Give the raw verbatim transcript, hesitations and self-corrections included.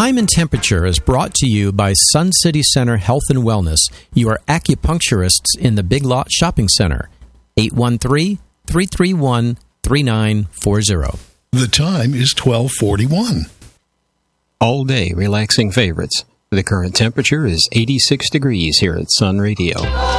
Time and Temperature is brought to you by Sun City Center Health and Wellness, your acupuncturists in the Big Lot Shopping Center. eight one three, three three one, three nine four zero. The time is twelve forty-one. All day relaxing favorites. The current temperature is eighty-six degrees here at Sun Radio.